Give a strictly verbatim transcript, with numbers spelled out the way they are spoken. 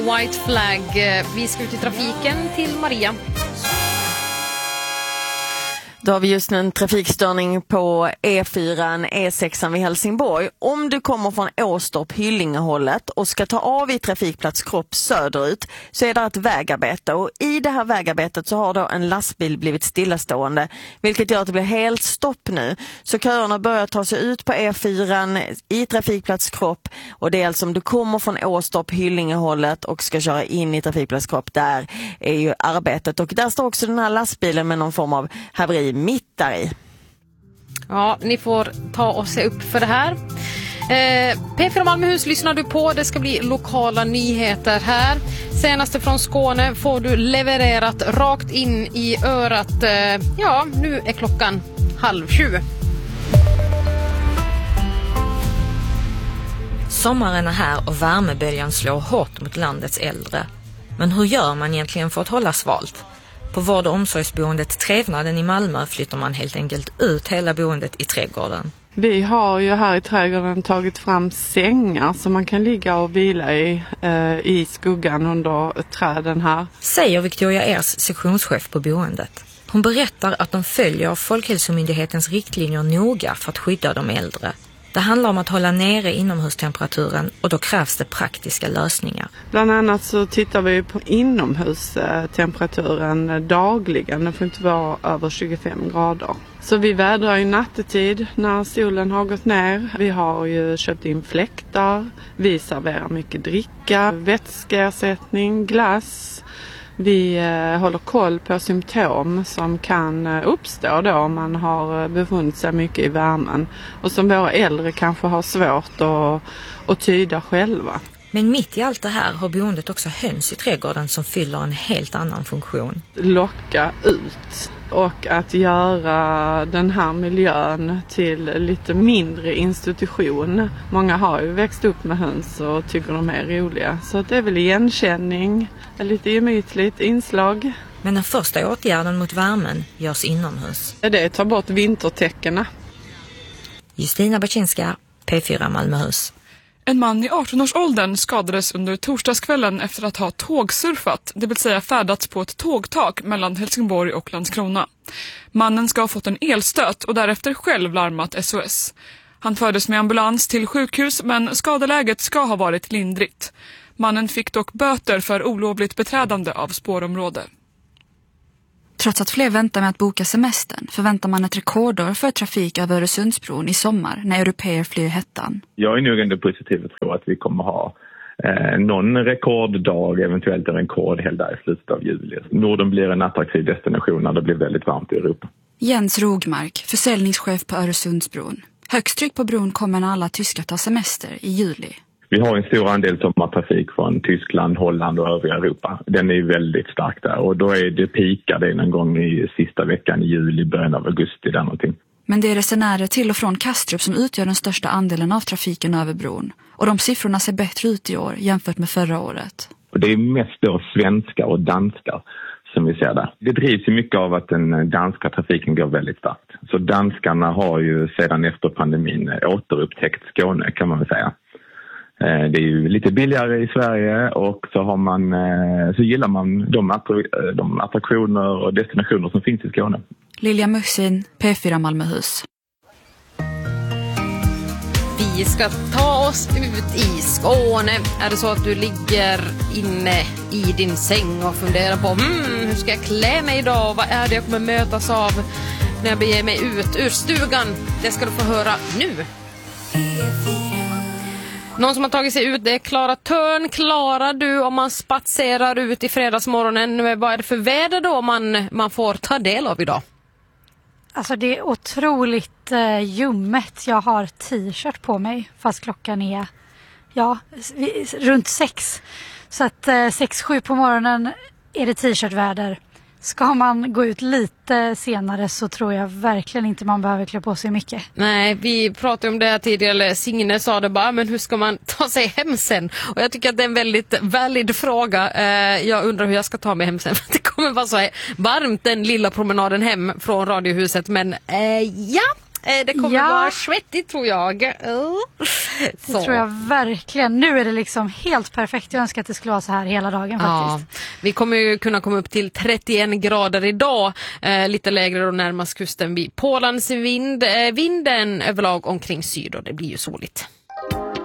White Flag. Vi ska ut i trafiken till Maria. Då har vi just nu en trafikstörning på E fyra, E sex vid Helsingborg. Om du kommer från Åstorp, Hyllingehållet och ska ta av i trafikplats Kropp söderut så är det ett vägarbete. Och i det här vägarbetet så har då en lastbil blivit stillastående, vilket gör att det blir helt stopp nu. Så köerna börjar ta sig ut på E fyra i trafikplats Kropp. Och det är alltså om du kommer från Åstorp, Hyllingehållet och ska köra in i trafikplats Kropp, där är ju arbetet. Och där står också den här lastbilen med någon form av haveri mitt där i. Ja, ni får ta och se upp för det här. Eh, P fyra Malmöhus lyssnar du på. Det ska bli lokala nyheter här. Senaste från Skåne får du levererat rakt in i örat. Eh, ja, nu är klockan halv tjugo. Sommaren är här och värmeböljan slår hårt mot landets äldre. Men hur gör man egentligen för att hålla svalt? På vård- och omsorgsboendet Trevnaden i Malmö flyttar man helt enkelt ut hela boendet i trädgården. Vi har ju här i trädgården tagit fram sängar som man kan ligga och vila i, eh, i skuggan under träden här. Säger Victoria Ers, sektionschef på boendet. Hon berättar att de följer Folkhälsomyndighetens riktlinjer noga för att skydda de äldre. Det handlar om att hålla nere inomhustemperaturen och då krävs det praktiska lösningar. Bland annat så tittar vi på inomhustemperaturen dagligen. Det får inte vara över tjugofem grader. Så vi vädrar ju nattetid när solen har gått ner. Vi har ju köpt in fläktar. Vi serverar mycket dricka, vätskeersättning, glass. Vi eh, håller koll på symptom som kan eh, uppstå då om man har befunnit sig mycket i värmen och som våra äldre kanske har svårt att, att tyda själva. Men mitt i allt det här har boendet också höns i trädgården som fyller en helt annan funktion. Locka ut och att göra den här miljön till lite mindre institution. Många har ju växt upp med höns och tycker de är roliga. Så det är väl igenkänning, lite gemytligt inslag. Men den första åtgärden mot värmen görs inomhus. Det är att ta bort vintertäckena. Justina Baczynska, P fyra Malmöhus. En man i arton-årsåldern skadades under torsdagskvällen efter att ha tågsurfat, det vill säga färdats på ett tågtak mellan Helsingborg och Landskrona. Mannen ska ha fått en elstöt och därefter själv larmat S O S. Han fördes med ambulans till sjukhus men skadeläget ska ha varit lindrigt. Mannen fick dock böter för olovligt beträdande av spårområde. Trots att fler väntar med att boka semestern förväntar man ett rekordår för trafik över Öresundsbron i sommar när europeer flyr hettan. Jag är nog ändå positiv att tro att vi kommer ha eh, någon rekorddag, eventuellt en rekordhelg i slutet av juli. Norden blir en attraktiv destination när det blir väldigt varmt i Europa. Jens Rogmark, försäljningschef på Öresundsbron. Högst tryck på bron kommer när alla tyskar tar semester i juli. Vi har en stor andel sommartrafik från Tyskland, Holland och övriga Europa. Den är väldigt stark där och då är det pikar det en gång i sista veckan i juli, början av augusti där någonting. Men det är resenärer till och från Kastrup som utgör den största andelen av trafiken över bron. Och de siffrorna ser bättre ut i år jämfört med förra året. Och det är mest då svenskar och danskar som vi ser där. Det drivs ju mycket av att den danska trafiken går väldigt starkt. Så danskarna har ju sedan efter pandemin återupptäckt Skåne kan man väl säga. Det är ju lite billigare i Sverige och så, har man, så gillar man de, attra- de attraktioner och destinationer som finns i Skåne. Lilja Muxin, P fyra Malmöhus. Vi ska ta oss ut i Skåne. Är det så att du ligger inne i din säng och funderar på hmm, hur ska jag klä mig idag? Vad är det jag kommer mötas av när jag beger mig ut ur stugan? Det ska du få höra nu. Någon som har tagit sig ut, det är Klara Törn. Klara, du, om man spatserar ut i fredagsmorgonen, vad är det för väder då man, man får ta del av idag? Alltså det är otroligt eh, ljummet. Jag har t-shirt på mig fast klockan är ja, runt sex. Så att eh, sex sju på morgonen är det t-shirtväder. Ska man gå ut lite senare så tror jag verkligen inte man behöver klä på sig mycket. Nej, vi pratade om det här tidigare. Signe sa det bara, men hur ska man ta sig hem sen? Och jag tycker att det är en väldigt valid fråga. Jag undrar hur jag ska ta mig hem sen. Det kommer vara så varmt den lilla promenaden hem från Radiohuset. Men eh, ja, Eh, det kommer Ja. vara svettigt tror jag. Uh. Det tror jag verkligen. Nu är det liksom helt perfekt. Jag önskar att det skulle vara så här hela dagen faktiskt. Ja, vi kommer ju kunna komma upp till trettioen grader idag. Eh, lite lägre då närmast kusten vid Pålands vind. Eh, vinden överlag omkring syd och det blir ju soligt.